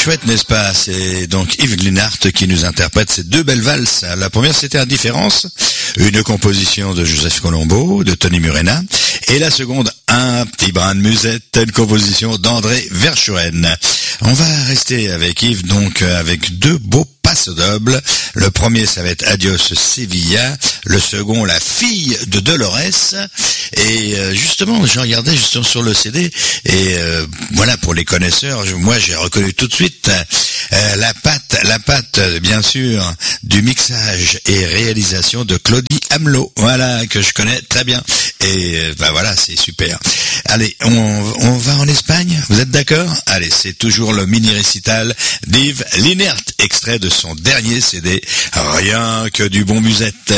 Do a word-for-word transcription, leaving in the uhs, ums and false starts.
chouette, n'est-ce pas? C'est donc Yves Linhart qui nous interprète ces deux belles valses. La première, c'était Indifférence, une composition de Joseph Colombo, de Tony Murena. Et la seconde, Un petit brin de musette, une composition d'André Verschoen. On va rester avec Yves, donc avec deux beaux passe-doubles. Le premier, ça va être Adios Sevilla. Le second, La fille de Dolores. Et euh, justement, je regardais justement sur le C D. Et euh, voilà, pour les connaisseurs, je, moi j'ai reconnu tout de suite euh, la patte, la patte, bien sûr, du mixage et réalisation de Claudie Hamelot. Voilà, que je connais très bien. Et euh, bah voilà, c'est super. Allez, on, on va en Espagne. Vous êtes d'accord? Allez, c'est toujours le mini-récital d'Yves Linhart, extrait de son dernier C D, Rien que du bon musette.